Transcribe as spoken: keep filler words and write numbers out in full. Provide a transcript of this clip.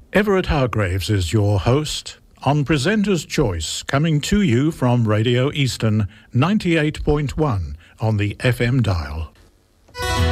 Everett Hargraves is your host on Presenter's Choice, coming to you from Radio Eastern ninety-eight point one on the F M dial.